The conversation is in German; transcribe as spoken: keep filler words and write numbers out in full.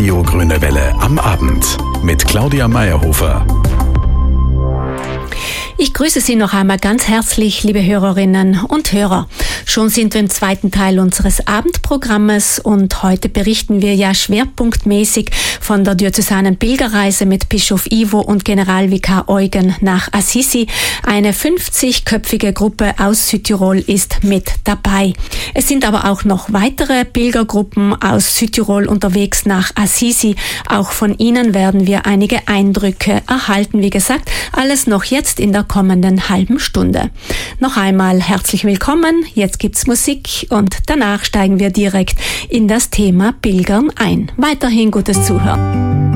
Radio Grüne Welle am Abend mit Claudia Meyerhofer. Ich grüße Sie noch einmal ganz herzlich, liebe Hörerinnen und Hörer. Schon sind wir im zweiten Teil unseres Abendprogrammes und heute berichten wir ja schwerpunktmäßig von der diözesanen Pilgerreise mit Bischof Ivo und Generalvikar Eugen nach Assisi. Eine fünfzigköpfige Gruppe aus Südtirol ist mit dabei. Es sind aber auch noch weitere Pilgergruppen aus Südtirol unterwegs nach Assisi. Auch von ihnen werden wir einige Eindrücke erhalten. Wie gesagt, alles noch jetzt in der kommenden halben Stunde. Noch einmal herzlich willkommen. Jetzt gibt's Musik und danach steigen wir direkt in das Thema Pilgern ein. Weiterhin gutes Zuhören.